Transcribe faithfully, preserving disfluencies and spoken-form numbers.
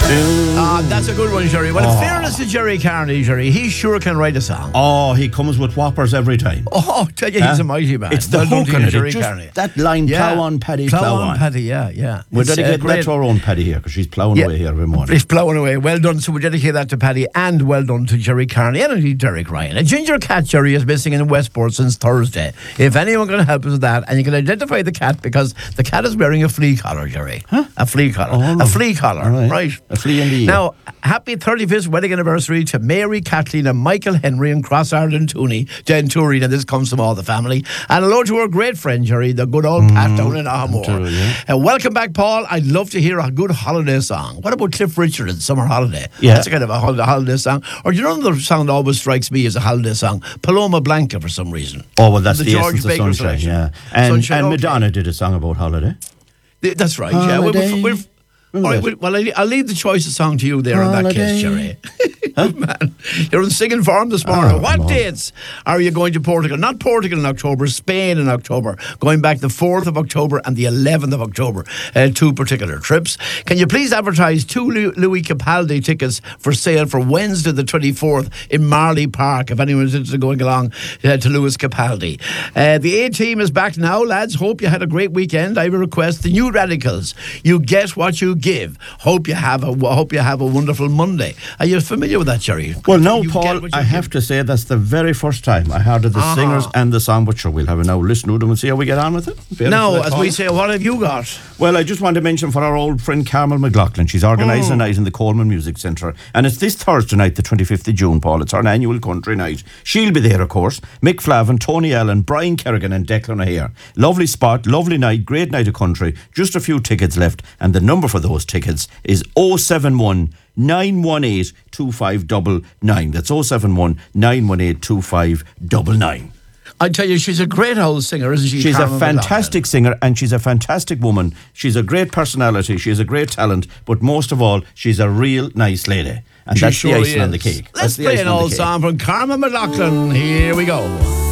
Ah, that's a good one, Jerry. Well, in Oh. fairness to Jerry Carney, Jerry, he sure can write a song. Oh, he comes with whoppers every time. Oh, I tell you, he's Huh? a mighty man. It's the Well done hook to in you, it. Jerry It just- Carney. that line, plough on, Paddy, plough, plough on, on. Paddy, yeah, yeah. We're It's, uh, dedicating that great. to our own Paddy here because she's ploughing Yeah. away here every morning. He's ploughing away. Well done. So we dedicate that to Paddy, and well done to Jerry Carney and indeed Derek Ryan. A ginger cat, Jerry, is missing in Westport since Thursday. If anyone can help us with that, and you can identify the cat because the cat is wearing a flea collar, Jerry. Huh? A flea collar. Oh, a flea collar, all right. right. A flea in the ear. Now, happy thirty-fifth wedding anniversary to Mary, Kathleen and Michael Henry and Cross Ireland Tooney, Genturi, and this comes from all the family. And hello to our great friend, Jerry, the good old Pat down in Armore. true, yeah. Uh, welcome back, Paul. I'd love to hear a good holiday song. What about Cliff Richard and Summer Holiday? Yeah. That's a kind of a hol- holiday song. Or do you know another song that always strikes me as a holiday song? Paloma Blanca, for some reason. Oh, well, that's the, George essence of Baker sunshine, selection. yeah. And, Sunshine, and okay. Madonna did a song about holiday. Th- That's right, yeah. We'll, Holiday. we'll, Remember all right, that? well, I'll, I'll leave the choice of song to you there in that case, Holiday. Jerry. Man, you're in singing form this morning. Oh, what come on. dates are you going to Portugal? Not Portugal in October, Spain in October. Going back the fourth of October and the eleventh of October. Uh, two particular trips. Can you please advertise two Lu- Louis Capaldi tickets for sale for Wednesday the twenty-fourth in Marley Park, if anyone's interested in going along uh, to Louis Capaldi. Uh, the A-team is back now, lads. Hope you had a great weekend. I have a request. The New Radicals. You get what you give. Hope you have a hope you have a wonderful Monday. Are you familiar with that, Jerry? Well, no, You get Paul, what you I have give. to say that's the very first time I heard of the Ah. singers and the song, but sure, we'll have a now listen to them and see how we get on with it. Fair Now, enough, as Paul. we say, what have you got? Well, I just want to mention for our old friend Carmel McLaughlin, she's organised a night in the Coleman Music Centre, and it's this Thursday night, the twenty-fifth of June, Paul. It's our annual country night. She'll be there, of course. Mick Flavin, Tony Allen, Brian Kerrigan and Declan O'Hare. Lovely spot, lovely night, great night of country. Just a few tickets left, and the number for those tickets is oh seven one nine one eight two five nine nine. That's oh seven one nine one eight two five nine nine. I tell you, she's a great old singer, isn't she? She's Carmen a McLaughlin? fantastic singer and she's a fantastic woman. She's a great personality. She's a great talent. But most of all, she's a real nice lady. And She that's surely the icing on the is. cake. Let's That's the play icing an on the old cake. song from Carmen McLaughlin. Here we go.